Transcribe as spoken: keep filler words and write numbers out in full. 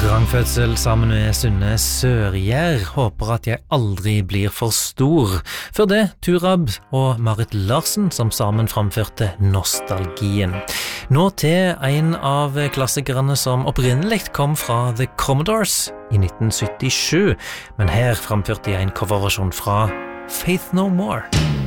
Rangfødsel sammen med Synne Sørgjær håper at jeg aldri blir for stor. Før det, Turab og Marit Larsen som sammen framførte Nostalgien. Nå til en av klassikerne som opprinnelig kom fra The Commodores i nitten syttisju, men her framførte jeg en coverversjon fra Faith No More.